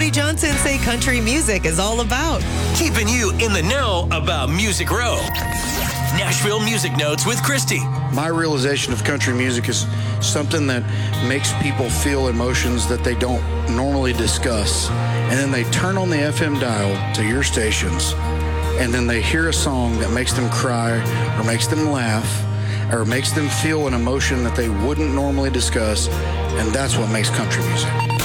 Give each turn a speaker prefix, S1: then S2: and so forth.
S1: Carrie Johnson say country music is all about.
S2: Keeping you in the know about Music Row. Nashville Music Notes with Christy.
S3: My realization of country music is something that makes people feel emotions that they don't normally discuss. And then they turn on the FM dial to your stations, and then they hear a song that makes them cry or makes them laugh or makes them feel an emotion that they wouldn't normally discuss, and that's what makes country music.